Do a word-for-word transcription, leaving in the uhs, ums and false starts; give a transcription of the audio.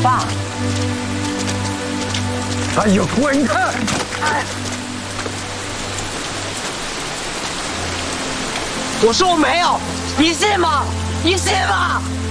爸。 哎呦，滚开！哎， 我说我没有，你信吗？你信吗？